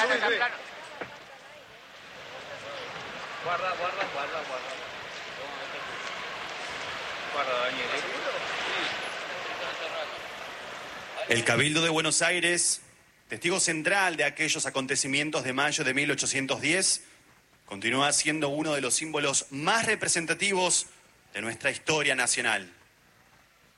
Guarda, Daniel. El Cabildo de Buenos Aires, testigo central de aquellos acontecimientos de mayo de 1810, continúa siendo uno de los símbolos más representativos de nuestra historia nacional.